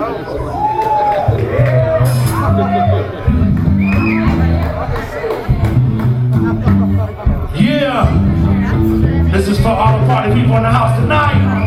Yeah, this is for all the party people in the house tonight.